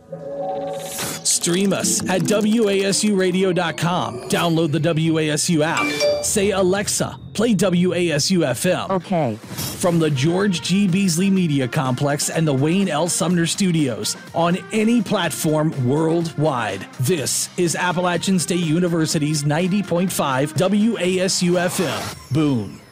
Stream us at WASUradio.com. Download the WASU app. Say, Alexa, play WASU FM. Okay. From the George G. Beasley Media Complex and the Wayne L. Sumner Studios on any platform worldwide. This is Appalachian State University's 90.5 WASU FM. Boone.